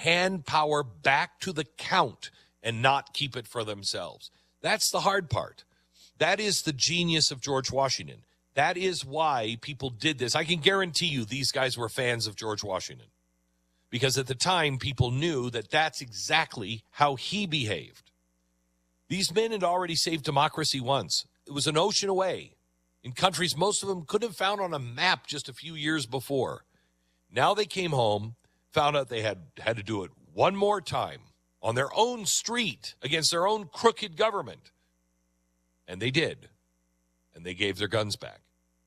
hand power back to the count and not keep it for themselves. That's the hard part. That is the genius of George Washington. That is why people did this. I can guarantee you these guys were fans of George Washington, because at the time people knew that that's exactly how he behaved. These men had already saved democracy once. It was an ocean away in countries most of them couldn't have found on a map just a few years before. Now they came home, found out they had to do it one more time on their own street against their own crooked government. And they did. And they gave their guns back.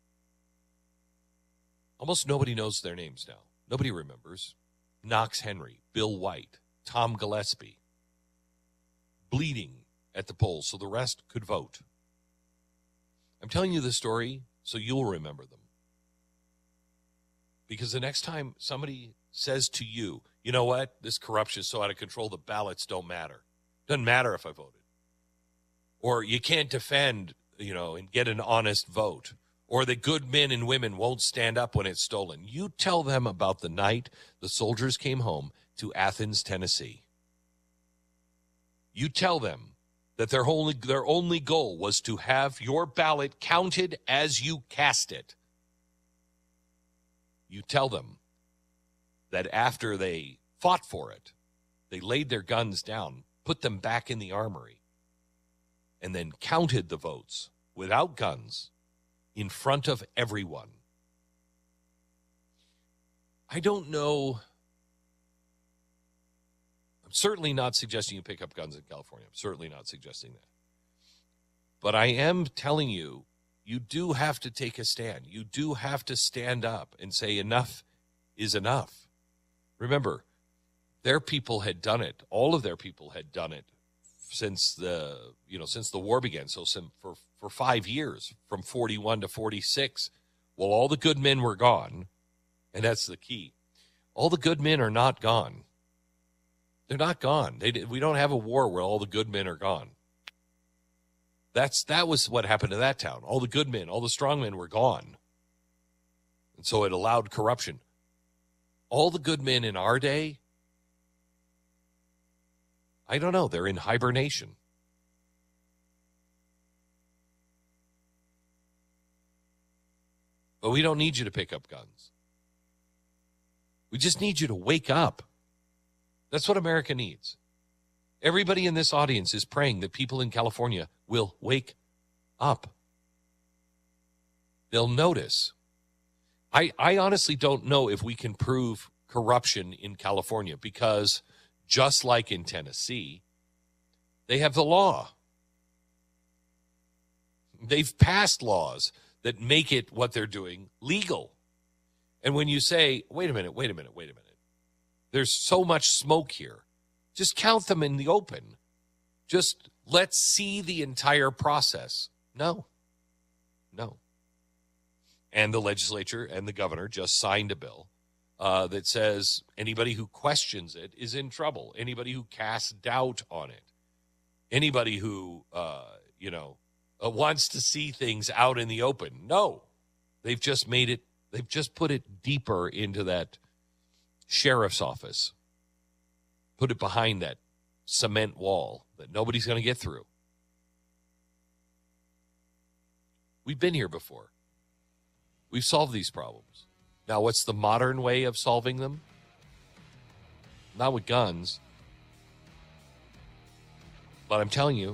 Almost nobody knows their names now. Nobody remembers. Knox Henry, Bill White, Tom Gillespie, bleeding at the polls so the rest could vote. I'm telling you this story so you'll remember them. Because the next time somebody says to you, you know what, this corruption is so out of control, the ballots don't matter. Doesn't matter if I voted. Or you can't defend, and get an honest vote. Or the good men and women won't stand up when it's stolen. You tell them about the night the soldiers came home to Athens, Tennessee. You tell them that their only goal was to have your ballot counted as you cast it. You tell them that after they fought for it, they laid their guns down, put them back in the armory, and then counted the votes without guns in front of everyone. I don't know. I'm certainly not suggesting you pick up guns in California. I'm certainly not suggesting that. But I am telling you, you do have to take a stand. You do have to stand up and say enough is enough. Remember, their people had done it. All of their people had done it since the war began. So for 5 years, from 41 to 46, well, all the good men were gone. And that's the key. All the good men are not gone. They're not gone. We don't have a war where all the good men are gone. That was what happened to that town. All the good men, all the strong men were gone. And so it allowed corruption. All the good men in our day, I don't know, they're in hibernation. But we don't need you to pick up guns. We just need you to wake up. That's what America needs. Everybody in this audience is praying that people in California will wake up. They'll notice. I honestly don't know if we can prove corruption in California because just like in Tennessee, they have the law. They've passed laws that make it what they're doing legal. And when you say, wait a minute, there's so much smoke here. Just count them in the open. Just let's see the entire process. No. And the legislature and the governor just signed a bill that says anybody who questions it is in trouble. Anybody who casts doubt on it. Anybody who, wants to see things out in the open. No. They've just put it deeper into that sheriff's office. Put it behind that cement wall that nobody's going to get through. We've been here before. We've solved these problems. Now, what's the modern way of solving them? Not with guns. But I'm telling you,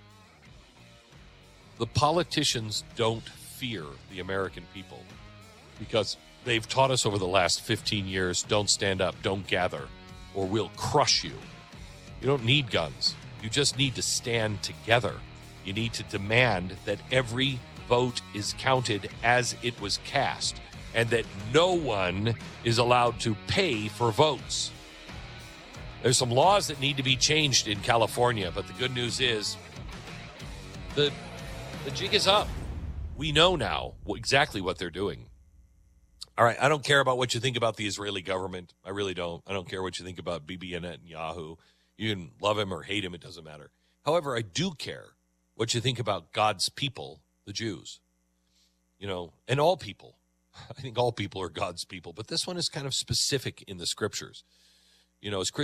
the politicians don't fear the American people because they've taught us over the last 15 years, don't stand up, don't gather, or we'll crush you. You don't need guns. You just need to stand together. You need to demand that every vote is counted as it was cast and that no one is allowed to pay for votes. There's some laws that need to be changed in California, but the good news is the jig is up. We know now exactly what they're doing. All right, I don't care about what you think about the Israeli government. I really don't. I don't care what you think about Bibi Netanyahu. You can love him or hate him. It doesn't matter. However, I do care what you think about God's people, the Jews. And all people. I think all people are God's people. But this one is kind of specific in the scriptures. As Christians,